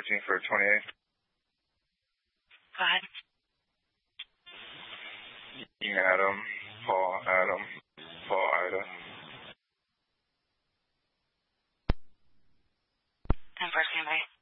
14 for 28. Go ahead. Adam, Paul, Ida. 10 for standby.